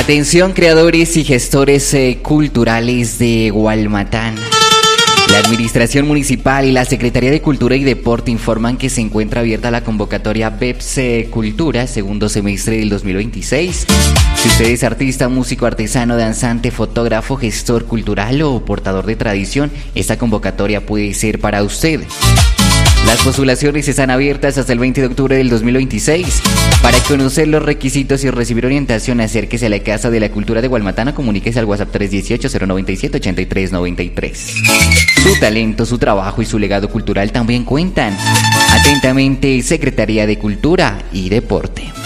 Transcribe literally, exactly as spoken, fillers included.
Atención, creadores y gestores eh, culturales de Gualmatán. La Administración Municipal y la Secretaría de Cultura y Deporte informan que se encuentra abierta la convocatoria BEPS Cultura, segundo semestre del dos mil veintiséis. Si usted es artista, músico, artesano, danzante, fotógrafo, gestor cultural o portador de tradición, esta convocatoria puede ser para usted. Las postulaciones están abiertas hasta el veinte de octubre del dos mil veintiséis. Para conocer los requisitos y recibir orientación, acérquese a la Casa de la Cultura de Gualmatán o comuníquese al WhatsApp tres uno ocho, cero nueve siete, ocho tres nueve tres. Su talento, su trabajo y su legado cultural también cuentan. Atentamente, Secretaría de Cultura y Deporte.